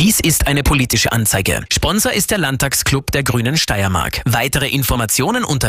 Dies ist eine politische Anzeige. Sponsor ist der Landtagsclub der Grünen Steiermark. Weitere Informationen unter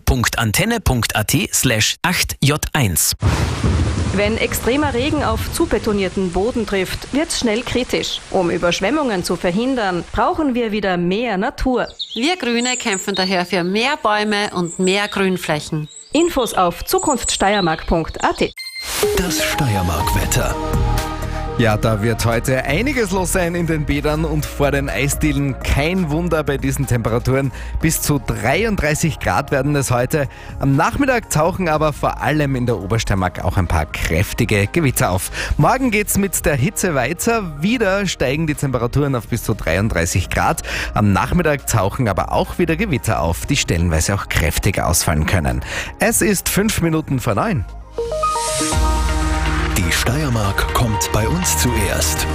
werbung.antenne.at/8J1. Wenn extremer Regen auf zubetonierten Boden trifft, wird's schnell kritisch. Um Überschwemmungen zu verhindern, brauchen wir wieder mehr Natur. Wir Grüne kämpfen daher für mehr Bäume und mehr Grünflächen. Infos auf zukunftsteiermark.at. Das Steiermark-Wetter. Ja, da wird heute einiges los sein in den Bädern und vor den Eisdielen. Kein Wunder bei diesen Temperaturen. Bis zu 33 Grad werden es heute. Am Nachmittag tauchen aber vor allem in der Obersteiermark auch ein paar kräftige Gewitter auf. Morgen geht's mit der Hitze weiter. Wieder steigen die Temperaturen auf bis zu 33 Grad. Am Nachmittag tauchen aber auch wieder Gewitter auf, die stellenweise auch kräftig ausfallen können. Es ist 5 Minuten vor 9. Die Steiermark kommt bei uns zuerst.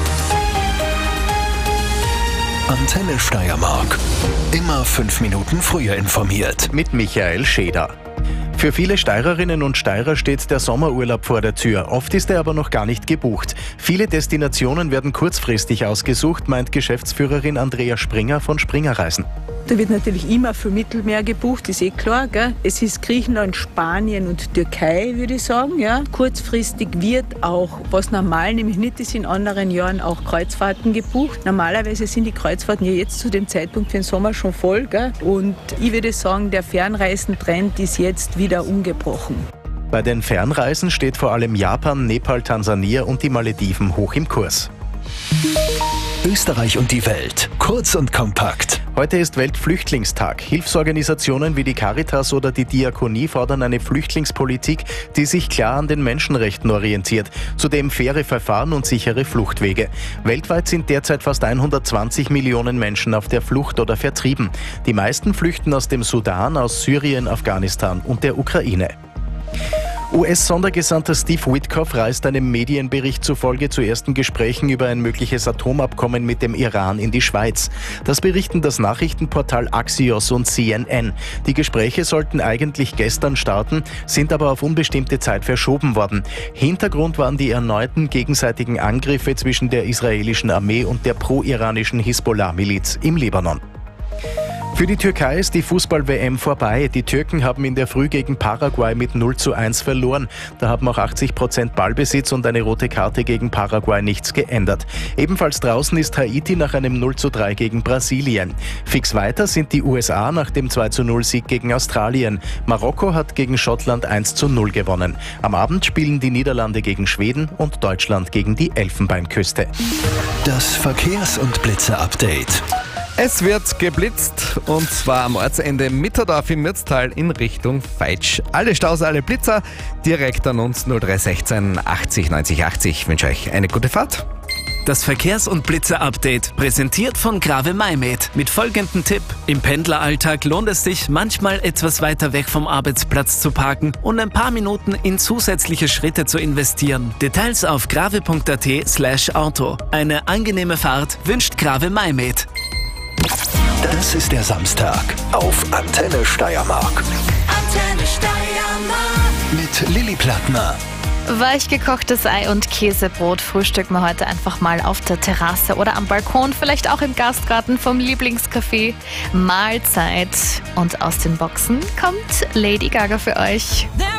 Antenne Steiermark. Immer 5 Minuten früher informiert. Mit Michael Scheder. Für viele Steirerinnen und Steirer steht der Sommerurlaub vor der Tür. Oft ist er aber noch gar nicht gebucht. Viele Destinationen werden kurzfristig ausgesucht, meint Geschäftsführerin Andrea Springer von Springer Reisen. Da wird natürlich immer für Mittelmeer gebucht, ist klar, gell? Es ist Griechenland, Spanien und Türkei, würde ich sagen. Ja. Kurzfristig wird auch, was normal nämlich nicht ist, in anderen Jahren auch Kreuzfahrten gebucht. Normalerweise sind die Kreuzfahrten ja jetzt zu dem Zeitpunkt für den Sommer schon voll. Gell? Und ich würde sagen, der Fernreisentrend ist jetzt wieder ungebrochen. Bei den Fernreisen steht vor allem Japan, Nepal, Tansania und die Malediven hoch im Kurs. Österreich und die Welt. Kurz und kompakt. Heute ist Weltflüchtlingstag. Hilfsorganisationen wie die Caritas oder die Diakonie fordern eine Flüchtlingspolitik, die sich klar an den Menschenrechten orientiert. Zudem faire Verfahren und sichere Fluchtwege. Weltweit sind derzeit fast 120 Millionen Menschen auf der Flucht oder vertrieben. Die meisten flüchten aus dem Sudan, aus Syrien, Afghanistan und der Ukraine. US-Sondergesandter Steve Witkoff reist einem Medienbericht zufolge zu ersten Gesprächen über ein mögliches Atomabkommen mit dem Iran in die Schweiz. Das berichten das Nachrichtenportal Axios und CNN. Die Gespräche sollten eigentlich gestern starten, sind aber auf unbestimmte Zeit verschoben worden. Hintergrund waren die erneuten gegenseitigen Angriffe zwischen der israelischen Armee und der pro-iranischen Hisbollah-Miliz im Libanon. Für die Türkei ist die Fußball-WM vorbei. Die Türken haben in der Früh gegen Paraguay mit 0:1 verloren. Da haben auch 80% Ballbesitz und eine rote Karte gegen Paraguay nichts geändert. Ebenfalls draußen ist Haiti nach einem 0:3 gegen Brasilien. Fix weiter sind die USA nach dem 2:0-Sieg gegen Australien. Marokko hat gegen Schottland 1:0 gewonnen. Am Abend spielen die Niederlande gegen Schweden und Deutschland gegen die Elfenbeinküste. Das Verkehrs- und Blitze-Update. Es wird geblitzt und zwar am Ortsende Mitterdorf im Mürztal in Richtung Veitsch. Alle Staus, alle Blitzer direkt an uns 0316 80 90 80. Ich wünsche euch eine gute Fahrt. Das Verkehrs- und Blitzer-Update präsentiert von Grave Maimed mit folgendem Tipp. Im Pendleralltag lohnt es sich, manchmal etwas weiter weg vom Arbeitsplatz zu parken und ein paar Minuten in zusätzliche Schritte zu investieren. Details auf grave.at/auto. Eine angenehme Fahrt wünscht Grave Maimed. Das ist der Samstag auf Antenne Steiermark. Antenne Steiermark. Mit Lilly Plattner. Weich gekochtes Ei und Käsebrot frühstücken wir heute einfach mal auf der Terrasse oder am Balkon, vielleicht auch im Gastgarten vom Lieblingscafé. Mahlzeit. Und aus den Boxen kommt Lady Gaga für euch. There